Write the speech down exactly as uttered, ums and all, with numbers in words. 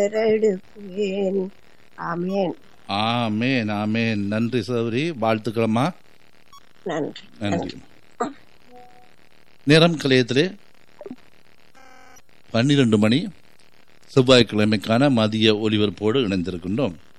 எடுப்பேன். ஆமென். ஆமேன் ஆமேன். நன்றி சௌரி, வாழ்த்துக்களம்மா. நன்றி நன்றி. நேரம் கலையத்திலே பன்னிரண்டு மணி, செவ்வாய்க்கிழமைக்கான மதிய ஒலிபரப்போடு இணைந்திருக்கின்றோம்.